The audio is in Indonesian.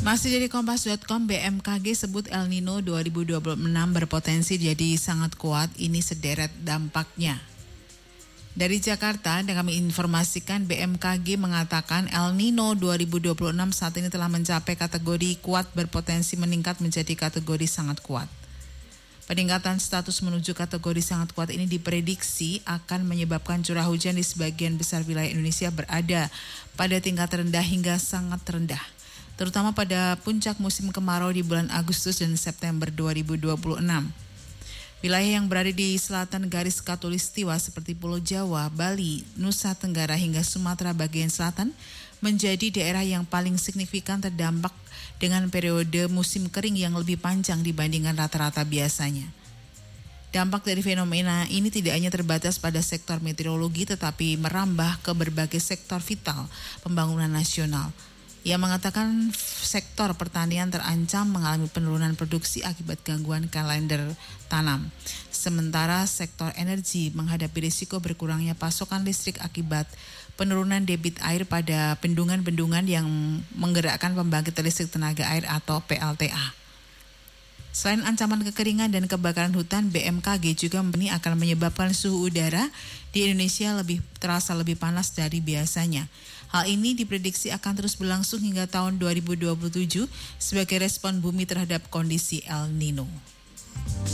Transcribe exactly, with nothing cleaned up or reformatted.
Masih dari kompas titik com, B M K G sebut El Nino dua ribu dua puluh enam berpotensi jadi sangat kuat, ini sederet dampaknya. Dari Jakarta, dan kami informasikan B M K G mengatakan El Nino dua ribu dua puluh enam saat ini telah mencapai kategori kuat berpotensi meningkat menjadi kategori sangat kuat. Peningkatan status menuju kategori sangat kuat ini diprediksi akan menyebabkan curah hujan di sebagian besar wilayah Indonesia berada pada tingkat rendah hingga sangat rendah, terutama pada puncak musim kemarau di bulan Agustus dan September dua ribu dua puluh enam. Wilayah yang berada di selatan garis khatulistiwa seperti Pulau Jawa, Bali, Nusa Tenggara hingga Sumatera bagian selatan menjadi daerah yang paling signifikan terdampak dengan periode musim kering yang lebih panjang dibandingkan rata-rata biasanya. Dampak dari fenomena ini tidak hanya terbatas pada sektor meteorologi tetapi merambah ke berbagai sektor vital pembangunan nasional. Ia mengatakan sektor pertanian terancam mengalami penurunan produksi akibat gangguan kalender tanam. Sementara sektor energi menghadapi risiko berkurangnya pasokan listrik akibat penurunan debit air pada bendungan-bendungan yang menggerakkan pembangkit listrik tenaga air atau P L T A. Selain ancaman kekeringan dan kebakaran hutan, B M K G juga ini akan menyebabkan suhu udara di Indonesia lebih terasa lebih panas dari biasanya. Hal ini diprediksi akan terus berlangsung hingga tahun dua ribu dua puluh tujuh sebagai respon bumi terhadap kondisi El Nino.